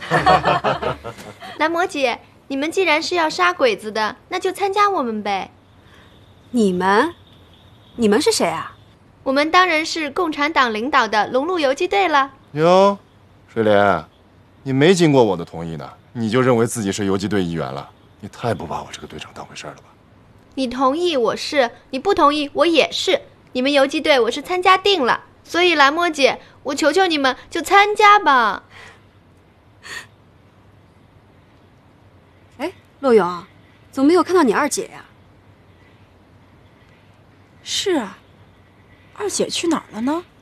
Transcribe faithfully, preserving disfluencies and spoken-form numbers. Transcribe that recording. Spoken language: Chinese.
蓝魔姐，你们既然是要杀鬼子的，那就参加我们呗。 你们？你们是谁啊？ 我们当然是共产党领导的龙路游击队了。 哟，水莲，你没经过我的同意呢，你就认为自己是游击队一员了？你太不把我这个队长当回事了吧？ 你同意我是，你不同意我也是。你们游击队我是参加定了，所以蓝魔姐，我求求你们就参加吧。 哎，陆勇，怎么没有看到你二姐呀？ 是啊，二姐去哪儿了呢？